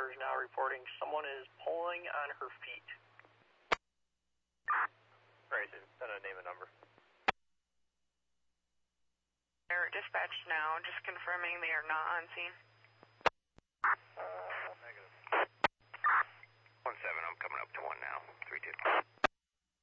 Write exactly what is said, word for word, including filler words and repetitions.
Water is now reporting someone is pulling on her feet. Right, send a name and number. They're dispatched now, just confirming they are not on scene.